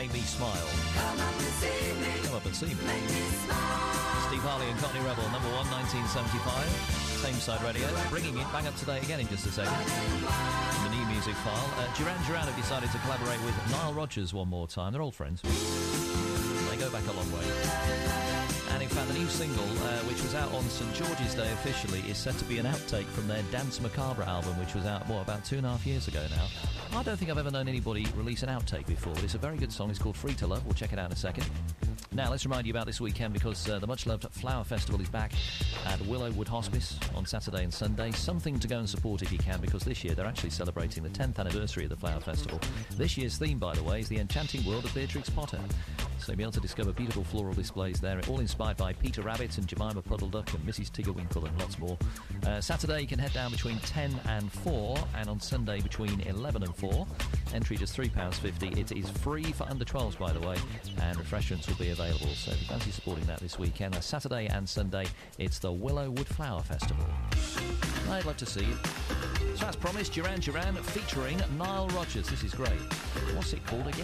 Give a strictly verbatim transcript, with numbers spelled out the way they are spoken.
Make Me Smile. Come up and see me. Come up and see me. Make me smile. Steve Harley and Courtney Rebel, number one, nineteen seventy-five. Same Side Radio. Bringing it bang up to date again in just a second. The new music file. Uh, Duran Duran have decided to collaborate with Nile Rodgers one more time. They're old friends. They go back a long way. And in fact, the new single, uh, which was out on St George's Day officially, is set to be an outtake from their Dance Macabre album, which was out, what, about two and a half years ago now. I don't think I've ever known anybody release an outtake before, but it's a very good song. It's called Free to Love. We'll check it out in a second. Now, let's remind you about this weekend, because uh, the much-loved Flower Festival is back at Willowwood Hospice on Saturday and Sunday. Something to go and support if you can, because this year they're actually celebrating the tenth anniversary of the Flower Festival. This year's theme, by the way, is the enchanting world of Beatrix Potter. So you'll be able to discover beautiful floral displays there, all inspired by Peter Rabbit and Jemima Puddle Duck and Missus Tiggerwinkle and lots more. Uh, Saturday you can head down between ten and four, and on Sunday between eleven and four. Entry just three pounds fifty. It is free for under twelves, by the way, and refreshments will be available. So if you fancy supporting that this weekend, uh, Saturday and Sunday, it's the Willowwood Flower Festival. I'd love to see you. So as promised, Duran Duran featuring Nile Rodgers. This is great. What's it called again?